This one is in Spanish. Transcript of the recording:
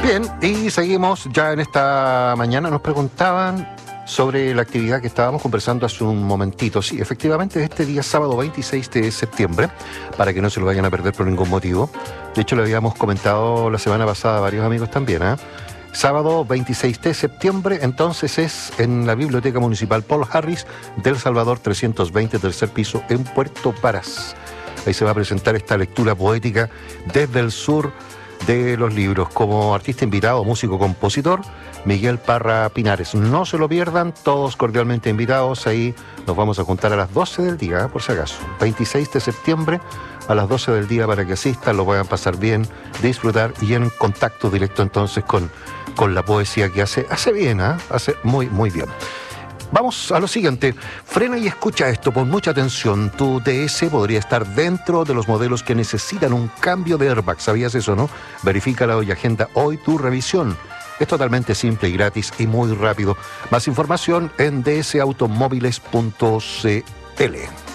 Bien, y seguimos ya en esta mañana. Nos preguntaban sobre la actividad que estábamos conversando hace un momentito. Sí, efectivamente, este día sábado 26 de septiembre, para que no se lo vayan a perder por ningún motivo. De hecho, le habíamos comentado la semana pasada a varios amigos también, Sábado 26 de septiembre, entonces es en la Biblioteca Municipal Paul Harris del Salvador 320, tercer piso, en Puerto Parás. Ahí se va a presentar esta lectura poética desde el sur de los libros. Como artista invitado, músico, compositor, Miguel Parra Pinares. No se lo pierdan, todos cordialmente invitados. Ahí nos vamos a juntar a las 12 del día, por si acaso. 26 de septiembre a las 12 del día para que asistan, lo puedan pasar bien, disfrutar y en contacto directo entonces con la poesía que hace bien, hace muy, muy bien. Vamos a lo siguiente. Frena y escucha esto, pon mucha atención. Tu DS podría estar dentro de los modelos que necesitan un cambio de airbag. ¿Sabías eso, no? Verifícala y agenda hoy tu revisión. Es totalmente simple y gratis y muy rápido. Más información en dsautomóviles.cl.